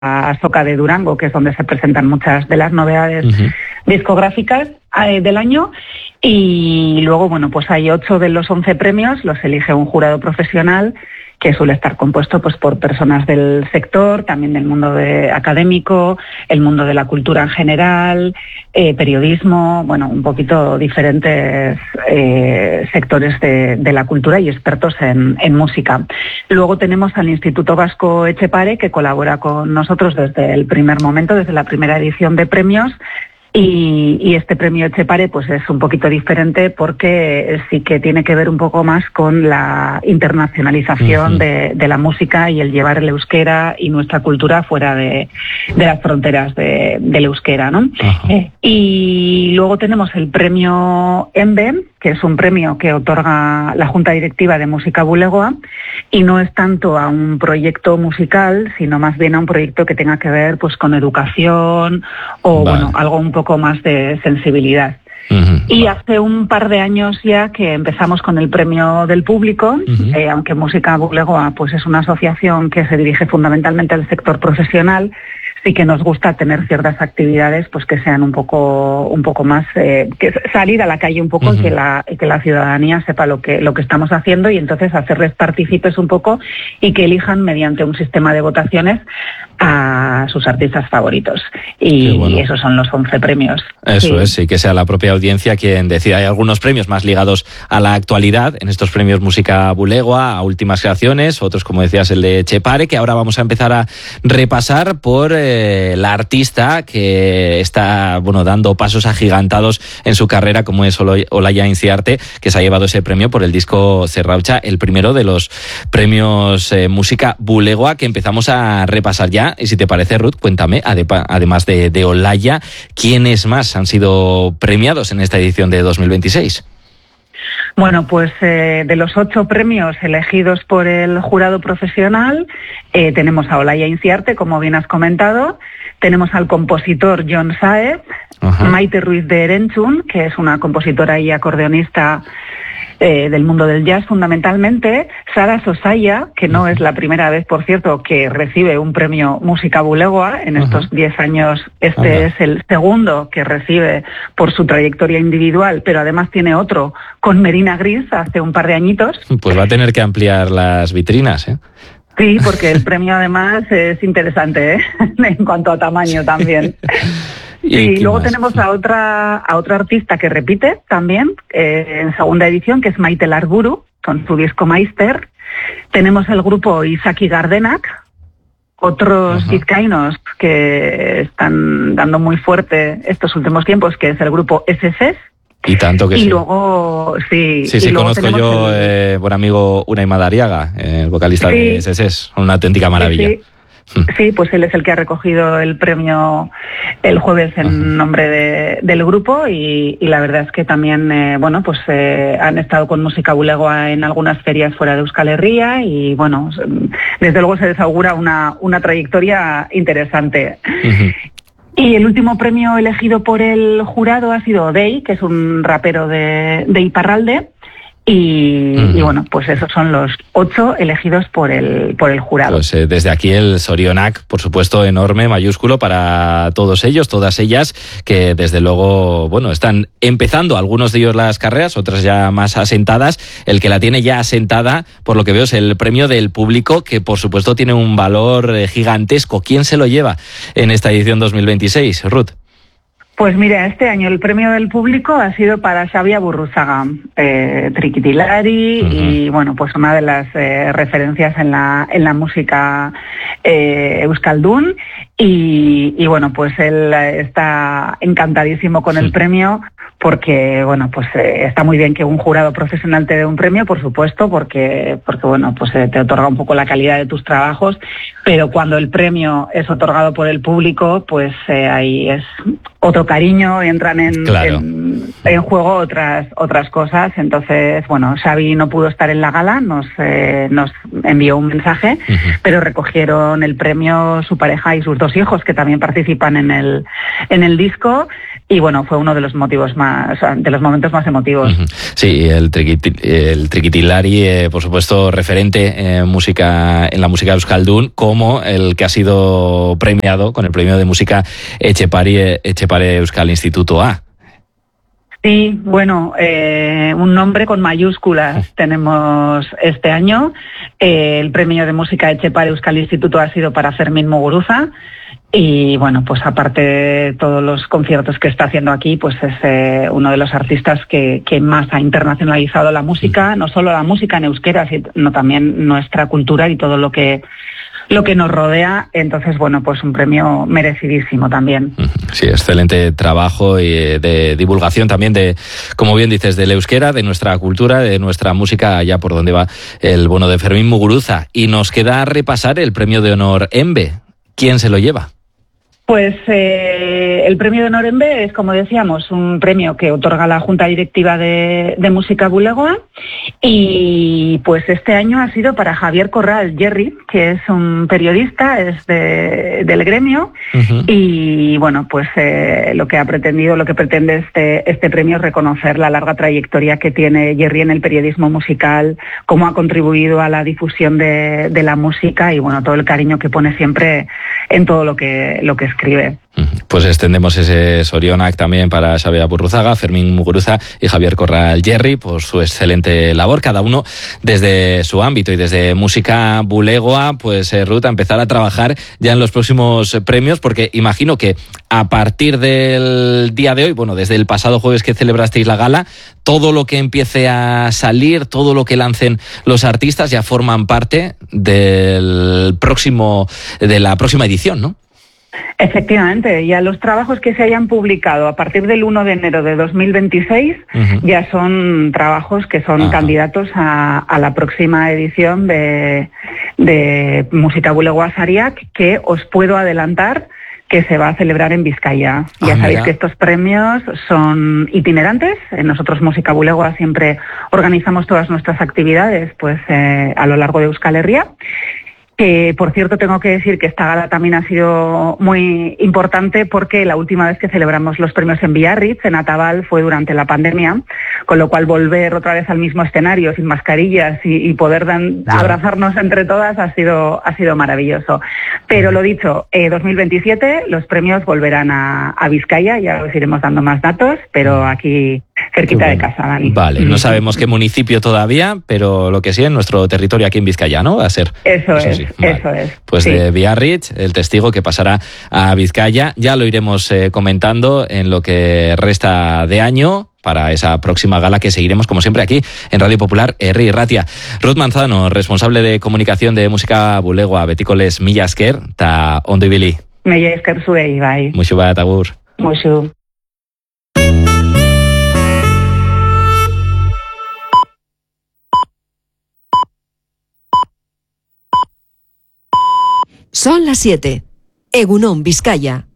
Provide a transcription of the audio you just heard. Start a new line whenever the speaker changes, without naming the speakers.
Soca de Durango, que es donde se presentan muchas de las novedades discográficas del año. Y luego, bueno, pues hay 8 de los 11 premios, los elige un jurado profesional que suele estar compuesto pues por personas del sector, también del mundo académico, el mundo de la cultura en general, periodismo, bueno, un poquito diferentes sectores de la cultura y expertos en música. Luego tenemos al Instituto Vasco Etxepare, que colabora con nosotros desde el primer momento, desde la primera edición de premios. Y este premio Etxepare pues es un poquito diferente porque sí que tiene que ver un poco más con la internacionalización de la música y el llevar el euskera y nuestra cultura fuera de las fronteras del euskera, ¿no? Y luego tenemos el premio ENBE, que es un premio que otorga la Junta Directiva de Música Bulegoa, y no es tanto a un proyecto musical, sino más bien a un proyecto que tenga que ver pues con educación o bueno, algo un poco más de sensibilidad. Y hace un par de años ya que empezamos con el premio del público, aunque Música Bulegoa pues es una asociación que se dirige fundamentalmente al sector profesional, sí que nos gusta tener ciertas actividades pues que sean un poco más que salir a la calle un poco y que la ciudadanía sepa lo que estamos haciendo, y entonces hacerles partícipes un poco y que elijan mediante un sistema de votaciones a sus artistas favoritos. Y bueno, esos son los 11 premios.
Eso es, sí, que sea la propia audiencia quien decida. Hay algunos premios más ligados a la actualidad, en estos premios Música Bulegoa, a últimas creaciones, otros, como decías, el de Etxepare, que ahora vamos a empezar a repasar por la artista que está, bueno, dando pasos agigantados en su carrera, como es Olaya Inciarte, que se ha llevado ese premio por el disco Zerraucha, el primero de los premios Música Bulegoa, que empezamos a repasar ya. Y si te parece, Ruth, cuéntame, además de Olaya, ¿quiénes más han sido premiados en esta edición de 2026?
Bueno, pues de los 8 premios elegidos por el jurado profesional, tenemos a Olaya Inciarte, como bien has comentado, tenemos al compositor Jon Saez, Maite Ruiz de Erentzun, que es una compositora y acordeonista del mundo del jazz fundamentalmente, Sara Sosaya, que no es la primera vez, por cierto, que recibe un premio Música Bulegoa en estos 10 años. Este es el segundo que recibe por su trayectoria individual, pero además tiene otro con Merina Gris hace un par de añitos.
Pues va a tener que ampliar las vitrinas, ¿eh?
Sí, porque el premio además es interesante, en cuanto a tamaño también. Y luego tenemos a otra artista que repite también en segunda edición, que es Maite Larburu, con su disco Meister. Tenemos el grupo Izaki Gardenak, otros vizcaínos que están dando muy fuerte estos últimos tiempos, que es el grupo SSS.
Y tanto que sí.
Y luego, sí.
Sí, conozco yo, buen amigo Unai Madariaga, el vocalista de SSS, una auténtica maravilla.
Sí, pues él es el que ha recogido el premio el jueves en nombre del grupo, y la verdad es que también, han estado con Música Bulegoa en algunas ferias fuera de Euskal Herria, y bueno, desde luego se les augura una trayectoria interesante. Y el último premio elegido por el jurado ha sido Odei, que es un rapero de Iparralde. Y bueno, pues esos son los 8 elegidos por el jurado.
Pues desde aquí el Sorionak, por supuesto, enorme, mayúsculo para todos ellos, todas ellas, que desde luego, bueno, están empezando algunos de ellos las carreras, otras ya más asentadas. El que la tiene ya asentada, por lo que veo, es el premio del público, que por supuesto tiene un valor gigantesco. ¿Quién se lo lleva en esta edición 2026, Ruth?
Pues mira, este año el premio del público ha sido para Xabi Aburruzaga, triquitilari, y bueno, pues una de las referencias en la música euskaldun, y bueno, pues él está encantadísimo con el premio, porque bueno, pues está muy bien que un jurado profesional te dé un premio, por supuesto, porque bueno, pues te otorga un poco la calidad de tus trabajos, pero cuando el premio es otorgado por el público, pues ahí es otro cariño, entran en juego otras cosas. Entonces, bueno, Xavi no pudo estar en la gala, nos envió un mensaje, pero recogieron el premio su pareja y sus 2 hijos, que también participan en el disco. y bueno, fue uno de los momentos más emotivos.
Sí, el Trikitilari, por supuesto, referente en la música euskaldun, como el que ha sido premiado con el premio de música Etxepare Euskal Instituto A.
Sí, bueno, un nombre con mayúsculas tenemos este año. El premio de música Etxepare Euskal Instituto ha sido para Fermín Muguruza. Y bueno, pues aparte de todos los conciertos que está haciendo aquí, pues es uno de los artistas que más ha internacionalizado la música, no solo la música en euskera, sino también nuestra cultura y todo lo que nos rodea. Entonces, bueno, pues un premio merecidísimo también.
Sí, excelente trabajo y de divulgación también de, como bien dices, del euskera, de nuestra cultura, de nuestra música, allá por donde va el bono de Fermín Muguruza. Y nos queda repasar el premio de honor EMBE. ¿Quién se lo lleva?
Pues el premio de honor EMBE es, como decíamos, un premio que otorga la Junta Directiva de Música Bulegoa, y pues este año ha sido para Javier Corral Jerry, que es un periodista, es del gremio, y bueno, pues lo que pretende este premio es reconocer la larga trayectoria que tiene Jerry en el periodismo musical, cómo ha contribuido a la difusión de la música y bueno, todo el cariño que pone siempre en todo lo que escribe.
Pues extendemos ese Sorionak también para Xabier Apurruzaga, Fermín Muguruza y Javier Corral Jerry por su excelente labor, cada uno desde su ámbito, y desde Música Bulegoa, pues Ruth, a empezar a trabajar ya en los próximos premios, porque imagino que a partir del día de hoy, bueno, desde el pasado jueves que celebrasteis la gala, todo lo que empiece a salir, todo lo que lancen los artistas ya forman parte de la próxima edición, ¿no?
Efectivamente, ya los trabajos que se hayan publicado a partir del 1 de enero de 2026 ya son trabajos que son candidatos a la próxima edición de Música Bulegoa Sariak, que os puedo adelantar que se va a celebrar en Vizcaya. Ya sabéis que estos premios son itinerantes. Nosotros, Música Bulegoa, siempre organizamos todas nuestras actividades pues a lo largo de Euskal Herria. Que, por cierto, tengo que decir que esta gala también ha sido muy importante porque la última vez que celebramos los premios en Biarritz, en Atabal, fue durante la pandemia, con lo cual volver otra vez al mismo escenario, sin mascarillas y poder abrazarnos entre todas ha sido maravilloso. Pero lo dicho, 2027 los premios volverán a Vizcaya, ya os iremos dando más datos, pero aquí cerquita de casa, Dani.
Vale, no sabemos qué municipio todavía, pero lo que sí, en nuestro territorio aquí en Vizcaya, ¿no? Va a ser.
Eso es.
Sí. Vale.
Eso es.
Pues sí. De Biarritz, el testigo que pasará a Vizcaya, ya lo iremos comentando en lo que resta de año para esa próxima gala que seguiremos, como siempre, aquí en Radio Popular Herri Irratia. Ruth Manzano, responsable de comunicación de Música Bulegoa, betikoles mila esker, ta ondo ibili.
Mila esker zuei, bai.
Muxu bat, agur.
Muxu.
Son las 7. Egunon, Vizcaya.